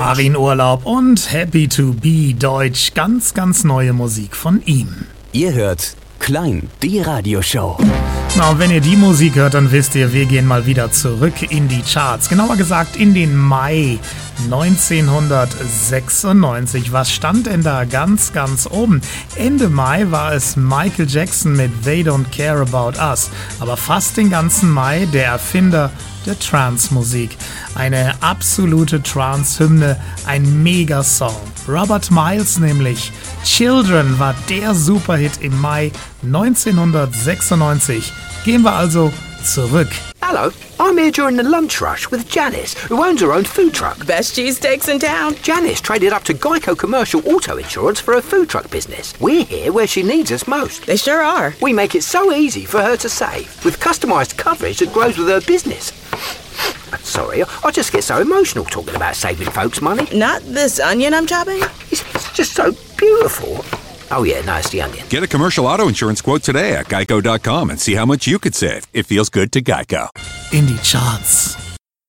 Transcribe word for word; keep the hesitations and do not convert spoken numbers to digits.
Marienurlaub und Happy to Be Deutsch. Ganz, ganz neue Musik von ihm. Ihr hört Klein, die Radioshow. Na, und wenn ihr die Musik hört, dann wisst ihr, wir gehen mal wieder zurück in die Charts. Genauer gesagt in den Mai neunzehnhundertsechsundneunzig. Was stand denn da ganz, ganz oben? Ende Mai war es Michael Jackson mit They Don't Care About Us. Aber fast den ganzen Mai der Erfinder der Trance-Musik. Eine absolute Trance-Hymne, ein Megasong. Robert Miles nämlich. Children war der Superhit im Mai neunzehnhundertsechsundneunzig. Gehen wir also zurück. Hello, I'm here during the lunch rush with Janice, who owns her own food truck. Best cheesesteaks in town. Janice traded up to Geico Commercial Auto Insurance for her food truck business. We're here where she needs us most. They sure are. We make it so easy for her to save, with customised coverage that grows with her business. Sorry, I just get so emotional talking about saving folks money. Not this onion I'm chopping? It's, it's just so beautiful. Oh yeah, no, it's the onion. Get a commercial auto insurance quote today at geico dot com and see how much you could save. It feels good to Geico. In die Charts.